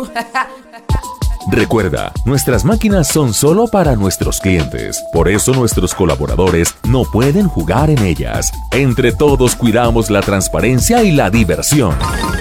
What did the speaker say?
Pokémon. Recuerda, nuestras máquinas son solo para nuestros clientes. Por eso nuestros colaboradores no pueden jugar en ellas. Entre todos cuidamos la transparencia y la diversión.